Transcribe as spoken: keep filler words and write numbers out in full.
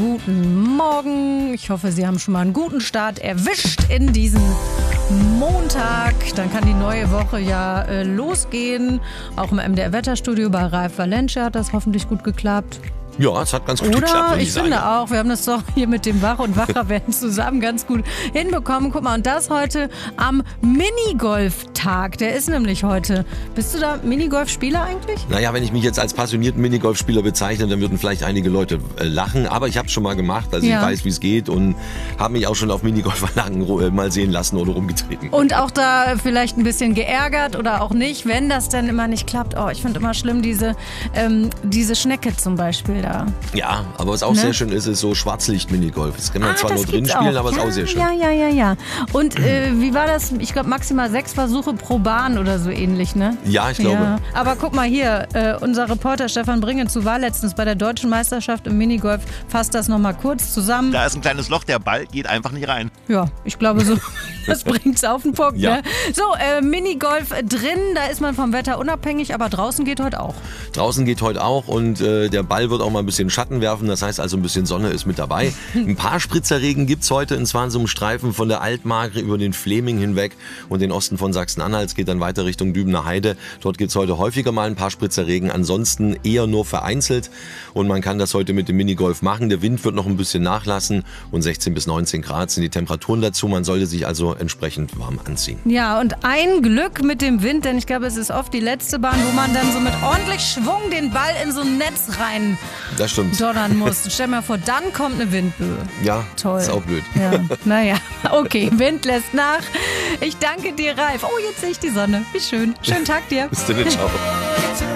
guten Morgen. Ich hoffe, Sie haben schon mal einen guten Start erwischt in diesen Montag. Dann kann die neue Woche ja äh, losgehen. Auch im M D R-Wetterstudio bei Ralf Valencia hat das hoffentlich gut geklappt. Ja, es hat ganz gut Oder? geklappt, würde Ich, ich finde sagen. auch, wir haben das doch hier mit dem Wach und Wacher-Werden zusammen ganz gut hinbekommen. Guck mal, und das heute am Minigolf-Tag. Der ist nämlich heute. Bist du da Minigolf-Spieler eigentlich? Naja, wenn ich mich jetzt als passionierten Minigolfspieler bezeichne, dann würden vielleicht einige Leute äh, lachen. Aber ich habe es schon mal gemacht, also Ja. ich weiß, wie es geht und habe mich auch schon auf Minigolfanlagen äh, mal sehen lassen oder rumgetreten. Und auch da vielleicht ein bisschen geärgert oder auch nicht, wenn das dann immer nicht klappt. Oh, ich finde immer schlimm diese, ähm, diese Schnecke zum Beispiel da. Ja, aber was auch Ne? sehr schön ist, ist so Schwarzlicht-Minigolf. Das kann man Ah, zwar das nur drin gibt's spielen, auch. aber es ja, ist auch sehr schön. Ja, ja, ja, ja. Und äh, wie war das? Ich glaube maximal sechs Versuche pro Bahn oder so ähnlich, ne? Ja, ich glaube. Ja. Aber guck mal hier, äh, unser Reporter Stefan Bringenzu war letztens bei der Deutschen Meisterschaft im Minigolf. Fasst das nochmal kurz zusammen. Da ist ein kleines Loch, der Ball geht einfach nicht rein. Ja, ich glaube so, das bringt's auf den Punkt. Ja. Ne? So, äh, Minigolf drin, da ist man vom Wetter unabhängig, aber draußen geht heute auch. Draußen geht heute auch und äh, der Ball wird auch mal ein bisschen Schatten werfen. Das heißt also, ein bisschen Sonne ist mit dabei. Ein paar Spritzerregen gibt's heute, und zwar in so einem Streifen von der Altmark über den Fleming hinweg und den Osten von Sachsen-Anhalt. Es geht dann weiter Richtung Dübener Heide. Dort gibt's heute häufiger mal ein paar Spritzerregen. Ansonsten eher nur vereinzelt. Und man kann das heute mit dem Minigolf machen. Der Wind wird noch ein bisschen nachlassen und sechzehn bis neunzehn Grad sind die Temperaturen dazu. Man sollte sich also entsprechend warm anziehen. Ja, und ein Glück mit dem Wind, denn ich glaube, es ist oft die letzte Bahn, wo man dann so mit ordentlich Schwung den Ball in so ein Netz rein Das stimmt. donnern muss. Stell dir mal vor, dann kommt eine Windböe. Ja, Toll. ist auch blöd. Ja, naja, okay, Wind lässt nach. Ich danke dir, Ralf. Oh, jetzt sehe ich die Sonne. Wie schön. Schönen Tag dir. Bis dann, ciao.